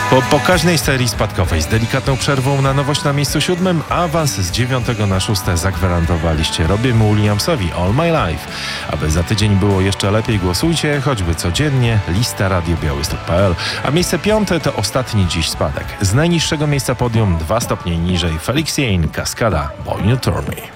Po pokaźnej serii spadkowej z delikatną przerwą na nowość na miejscu 7, awans z 9 na 6 zagwarantowaliście Robbiemu Williamsowi All My Life. Aby za tydzień było jeszcze lepiej, głosujcie choćby codziennie, lista radiobiałystok.pl. A miejsce 5 to ostatni dziś spadek. Z najniższego miejsca podium 2 stopnie niżej Felix Jaehn, Kaskada, Boy You Told Me.